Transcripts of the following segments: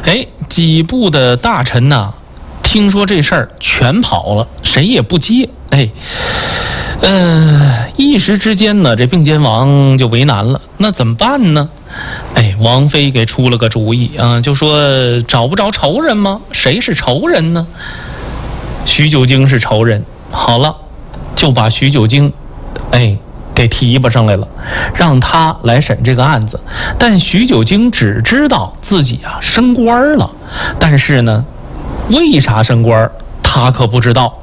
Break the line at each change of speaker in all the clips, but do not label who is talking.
哎，几部的大臣呢，听说这事儿全跑了，谁也不接。哎，一时之间呢，这并肩王就为难了，那怎么办呢？哎，王妃给出了个主意啊，就说找不着仇人吗？谁是仇人呢？徐九经是仇人。好了，就把徐九经，给提拔上来了，让他来审这个案子。但徐九经只知道自己升官了，但是呢，为啥升官，他可不知道。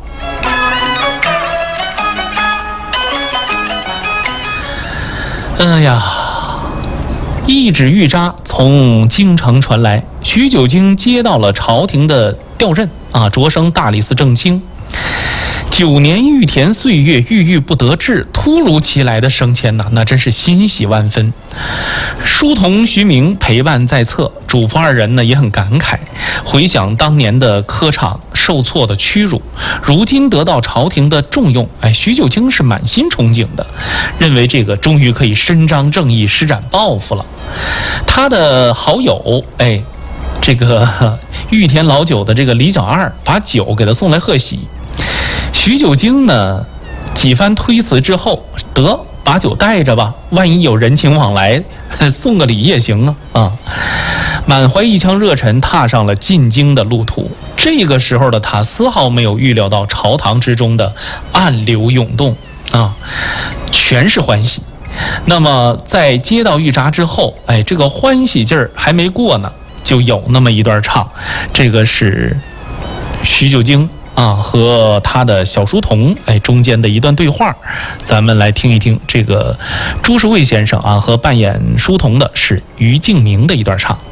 一纸谕札从京城传来，徐九经接到了朝廷的调任擢升大理寺正卿。9年玉田岁月，郁郁不得志，突如其来的升迁那真是欣喜万分。书童徐明陪伴在侧，主仆二人呢也很感慨，回想当年的科场受挫的屈辱，如今得到朝廷的重用，徐九经是满心憧憬的，认为这个终于可以伸张正义，施展抱负了。他的好友这个玉田老酒的这个李小二把酒给他送来贺喜。徐九经呢几番推辞之后，得把酒带着吧，万一有人情往来，送个礼也行啊。满怀一腔热忱，踏上了进京的路途。这个时候的他丝毫没有预料到朝堂之中的暗流涌动全是欢喜。那么在接到谕札之后，这个欢喜劲儿还没过呢，就有那么一段唱，这个是徐九经和他的小书童中间的一段对话，咱们来听一听。这个朱时贵先生和扮演书童的是于敬明的一段唱。